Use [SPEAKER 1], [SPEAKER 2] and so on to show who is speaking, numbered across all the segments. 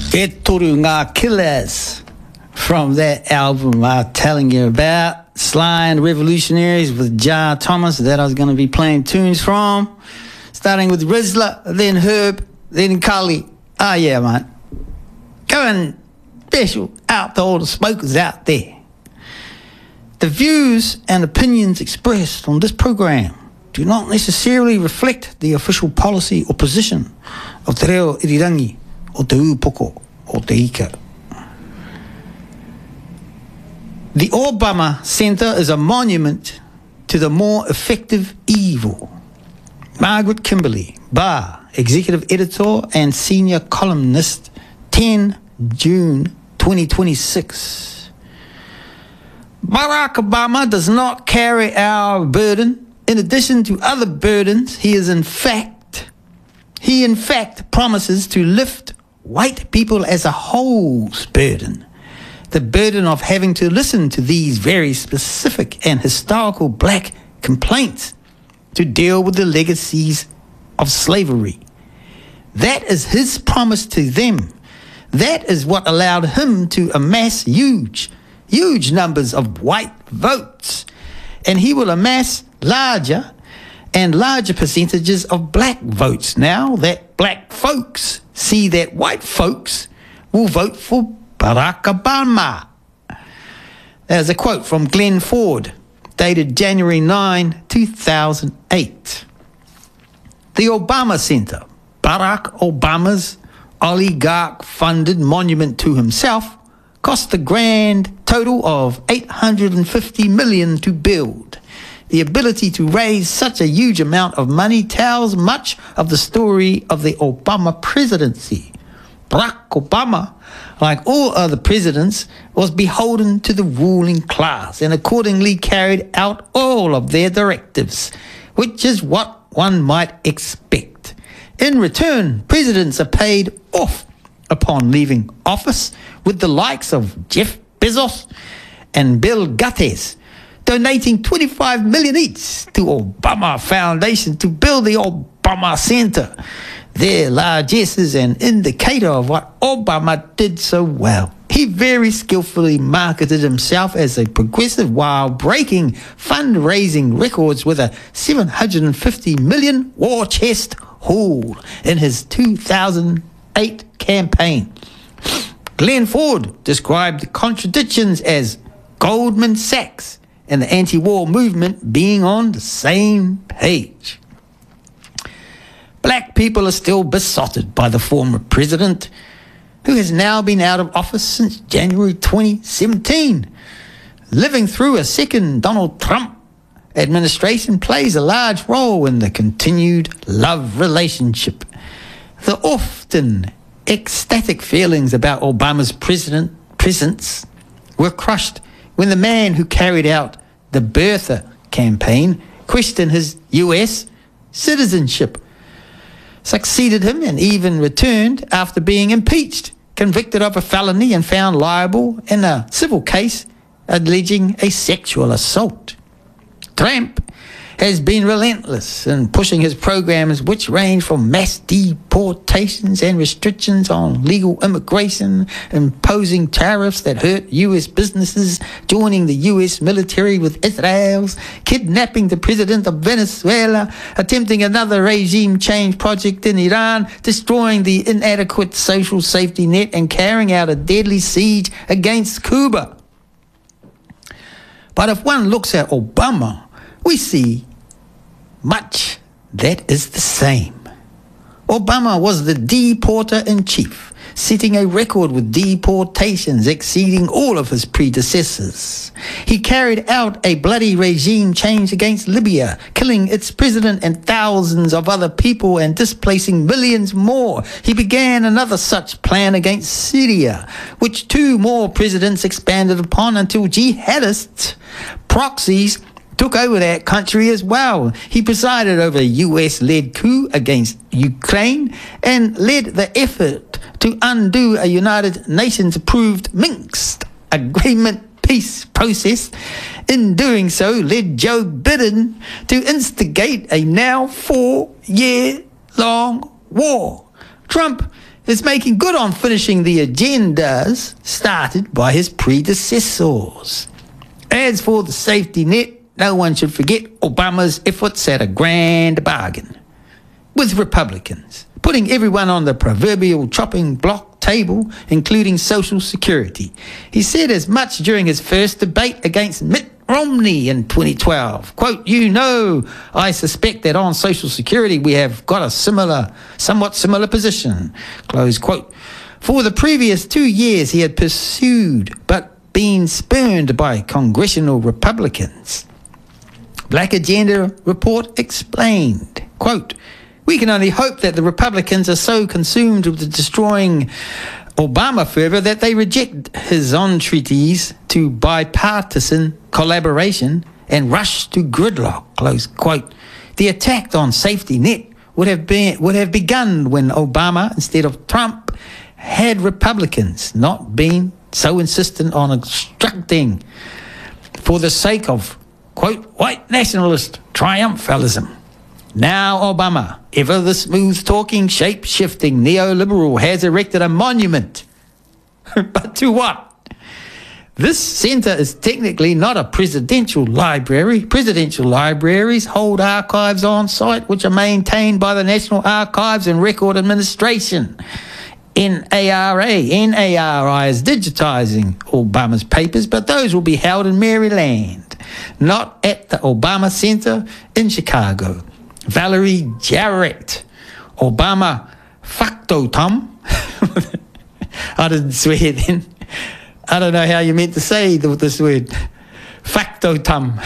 [SPEAKER 1] E toru ngā Killers from that album I'm telling you about. Sly and Revolutionaries with Jar Thomas that I was going to be playing tunes from. Starting with Rizla, then Herb, then Cully. Oh yeah, man. Going special out to all the smokers out there. The views and opinions expressed on this program do not necessarily reflect the official policy or position of Te Reo Irirangi o Te Upoko o Te Ika. The Obama Center is a monument to the more effective evil. Margaret Kimberly, Barr, Executive Editor and Senior Columnist, 10 June 2026. Barack Obama does not carry our burden. In addition to other burdens, he in fact promises to lift white people as a whole's burden. The burden of having to listen to these very specific and historical black complaints to deal with the legacies of slavery. That is his promise to them. That is what allowed him to amass huge numbers of white votes. And he will amass larger and larger percentages of black votes now that black folks see that white folks will vote for Barack Obama. There's a quote from Glenn Ford, dated January 9, 2008. The Obama Center, Barack Obama's oligarch-funded monument to himself, cost a grand total of $850 million to build. The ability to raise such a huge amount of money tells much of the story of the Obama presidency. Barack Obama, like all other presidents, was beholden to the ruling class and accordingly carried out all of their directives, which is what one might expect. In return, presidents are paid off upon leaving office, with the likes of Jeff Bezos and Bill Gates donating $25 million each to Obama Foundation to build the Obama Center. Their largesse is an indicator of what Obama did so well. He very skillfully marketed himself as a progressive while breaking fundraising records with a $750 million war chest haul in his 2008 campaign. Glenn Ford described the contradictions as Goldman Sachs and the anti-war movement being on the same page. Black people are still besotted by the former president, who has now been out of office since January 2017. Living through a second Donald Trump administration plays a large role in the continued love relationship. The often ecstatic feelings about Obama's presence were crushed when the man who carried out the birther campaign questioned his U.S. citizenship, succeeded him, and even returned after being impeached, convicted of a felony and found liable in a civil case alleging a sexual assault. Trump has been relentless in pushing his programs, which range from mass deportations and restrictions on legal immigration, imposing tariffs that hurt U.S. businesses, joining the U.S. military with Israel's, kidnapping the president of Venezuela, attempting another regime change project in Iran, destroying the inadequate social safety net, and carrying out a deadly siege against Cuba. But if one looks at Obama, we see much that is the same. Obama was the deporter-in-chief, setting a record with deportations exceeding all of his predecessors. He carried out a bloody regime change against Libya, killing its president and thousands of other people and displacing millions more. He began another such plan against Syria, which two more presidents expanded upon until jihadists, proxies, took over that country as well. He presided over a US-led coup against Ukraine and led the effort to undo a United Nations-approved Minsk agreement peace process. In doing so, led Joe Biden to instigate a now 4-year-long war. Trump is making good on finishing the agendas started by his predecessors. As for the safety net, no one should forget Obama's efforts at a grand bargain with Republicans, putting everyone on the proverbial chopping block table, including Social Security. He said as much during his first debate against Mitt Romney in 2012. Quote, I suspect that on Social Security we have got a somewhat similar position. Close quote. For the previous 2 years he had pursued but been spurned by congressional Republicans. Black Agenda report explained, quote, we can only hope that the Republicans are so consumed with destroying Obama further that they reject his entreaties to bipartisan collaboration and rush to gridlock, close quote. The attack on safety net would have begun when Obama, instead of Trump, had Republicans not been so insistent on obstructing for the sake of, quote, white nationalist triumphalism. Now Obama, ever the smooth-talking, shape-shifting neoliberal, has erected a monument. But to what? This centre is technically not a presidential library. Presidential libraries hold archives on site which are maintained by the National Archives and Record Administration. NARI is digitising Obama's papers, but those will be held in Maryland, not at the Obama Centre in Chicago. Valerie Jarrett, Obama factotum. I didn't swear then. I don't know how you meant to say this word. Factotum.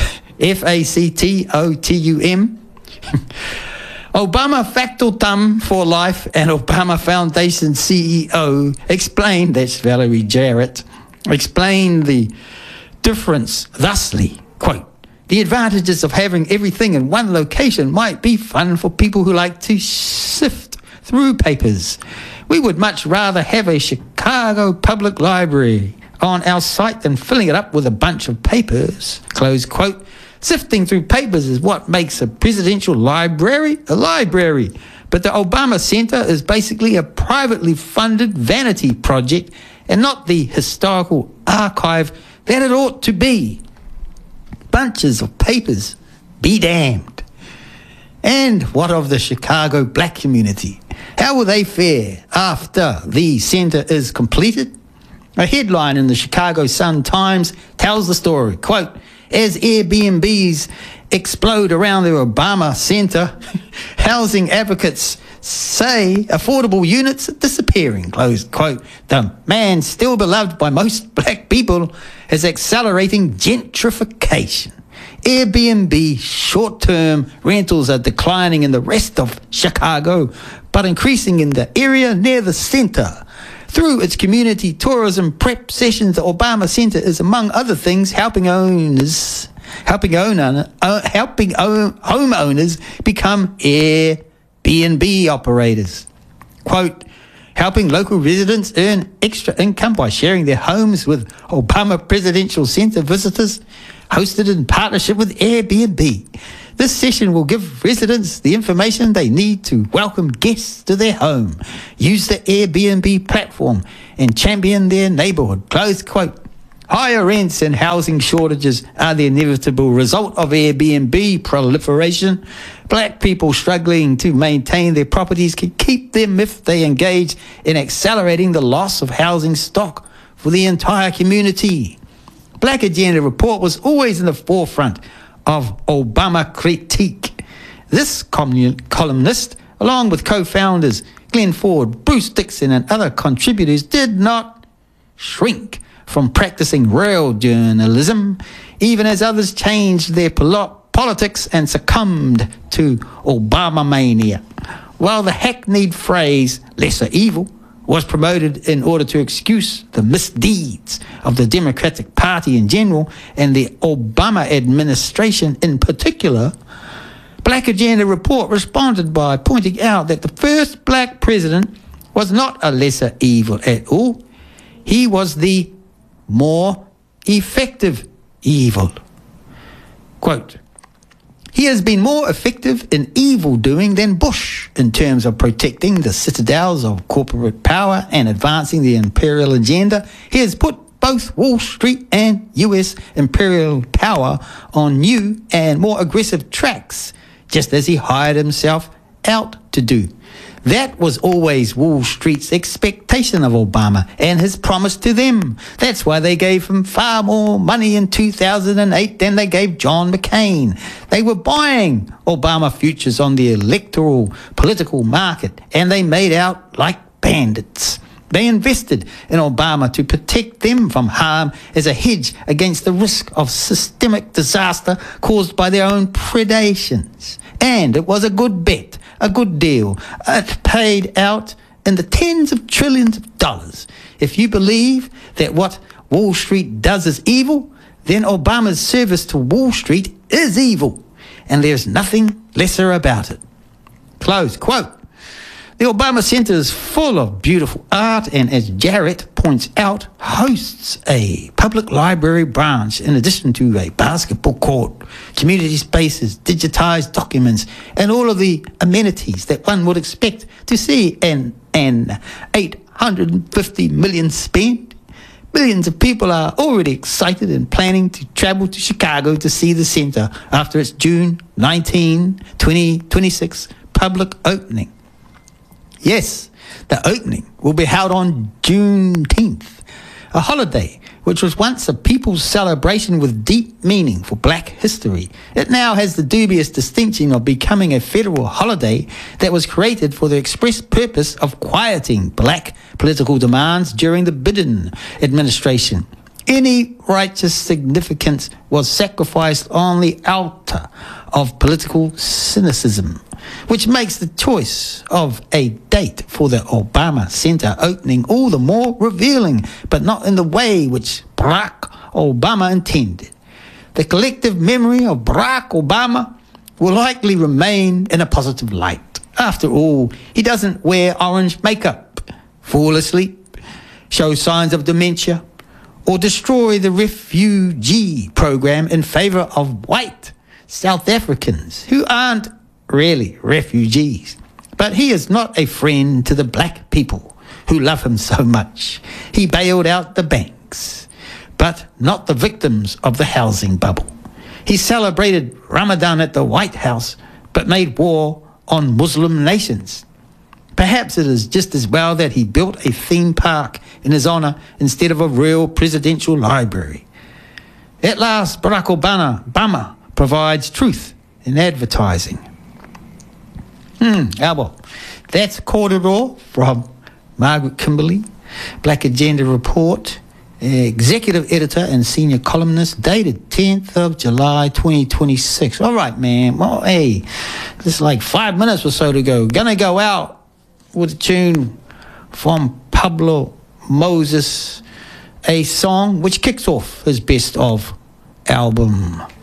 [SPEAKER 1] Factotum. Obama factotum for life and Obama Foundation CEO explained, that's Valerie Jarrett, explained the difference thusly, quote, the advantages of having everything in one location might be fun for people who like to sift through papers. We would much rather have a Chicago Public Library on our site than filling it up with a bunch of papers, close quote. Sifting through papers is what makes a presidential library a library. But the Obama Center is basically a privately funded vanity project and not the historical archive that it ought to be. Bunches of papers, be damned. And what of the Chicago black community? How will they fare after the center is completed? A headline in the Chicago Sun-Times tells the story, quote, as Airbnbs explode around the Obama Center, housing advocates say affordable units are disappearing, close quote. The man still beloved by most black people is accelerating gentrification. Airbnb short-term rentals are declining in the rest of Chicago, but increasing in the area near the center. Through its community tourism prep sessions, the Obama Center is, among other things, helping homeowners become Airbnb operators. Quote, helping local residents earn extra income by sharing their homes with Obama Presidential Center visitors, hosted in partnership with Airbnb. This session will give residents the information they need to welcome guests to their home, use the Airbnb platform, and champion their neighborhood. Close quote. Higher rents and housing shortages are the inevitable result of Airbnb proliferation. Black people struggling to maintain their properties can keep them if they engage in accelerating the loss of housing stock for the entire community. Black Agenda Report was always in the forefront of Obama critique. This columnist, along with co-founders Glenn Ford, Bruce Dixon, and other contributors, did not shrink from practicing real journalism, even as others changed their politics and succumbed to Obama mania. While the hackneyed phrase lesser evil was promoted in order to excuse the misdeeds of the Democratic Party in general and the Obama administration in particular, Black Agenda Report responded by pointing out that the first black president was not a lesser evil at all. He was the more effective evil. Quote, he He has been more effective in evil doing than Bush in terms of protecting the citadels of corporate power and advancing the imperial agenda. He has put both Wall Street and US imperial power on new and more aggressive tracks, just as he hired himself out to do. That was always Wall Street's expectation of Obama and his promise to them. That's why they gave him far more money in 2008 than they gave John McCain. They were buying Obama futures on the electoral political market, and they made out like bandits. They invested in Obama to protect them from harm as a hedge against the risk of systemic disaster caused by their own predations. And it was a good bet, a good deal. It paid out in the tens of trillions of dollars. If you believe that what Wall Street does is evil, then Obama's service to Wall Street is evil, and there's nothing lesser about it. Close quote. The Obama Center is full of beautiful art and, as Jarrett points out, hosts a public library branch in addition to a basketball court, community spaces, digitized documents, and all of the amenities that one would expect to see in an $850 million spend. Millions of people are already excited and planning to travel to Chicago to see the center after its June 19, 2026 public opening. Yes, the opening will be held on Juneteenth, a holiday which was once a people's celebration with deep meaning for black history. It now has the dubious distinction of becoming a federal holiday that was created for the express purpose of quieting black political demands during the Biden administration. Any righteous significance was sacrificed on the altar of political cynicism, which makes the choice of a date for the Obama Center opening all the more revealing, but not in the way which Barack Obama intended. The collective memory of Barack Obama will likely remain in a positive light. After all, he doesn't wear orange makeup, fall asleep, show signs of dementia, or destroy the refugee program in favor of white South Africans who aren't really refugees. But he is not a friend to the black people who love him so much. He bailed out the banks, but not the victims of the housing bubble. He celebrated Ramadan at the White House, but made war on Muslim nations. Perhaps it is just as well that he built a theme park in his honor instead of a real presidential library. At last, Barack Obama provides truth in advertising. Well, that's Corridor from Margaret Kimberley, Black Agenda Report, executive editor and senior columnist, dated 10th of July 2026. All right, man. Well, hey, just like 5 minutes or so to go. Gonna go out with a tune from Pablo Moses, a song which kicks off his best of album.